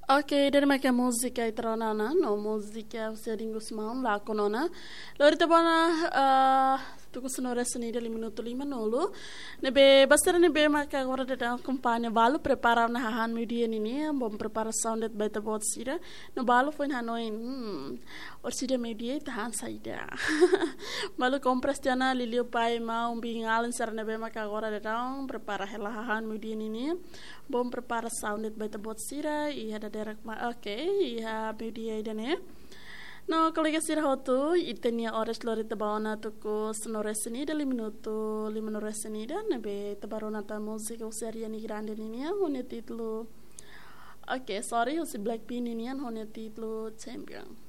Okey, dari macam música e tronana, no música seringus maun la conona. Lorita bona tuku sonora seni dali minuto 5 nolo. Nebe bastante nebe maka agora da companhia valo prepara na hahan media nini, bom prepara soundet baita bot sira. No valo foi hanoi. Or sira media tahan saida. Valo compras jana lilio pai mau bingalan sar nebe maka agora da prepara hela hahan media nini. Bom prepara soundet baita bot sira i hada derek ma iha media idane. No, kolega sira hotu itenia horas lorita baona tuku sonora seni dali minuto 5 seni dan nebe tabarona ta música seria ni grande ninia hone titlo. Sorry, o si Blackpink ninian hone titlo champion.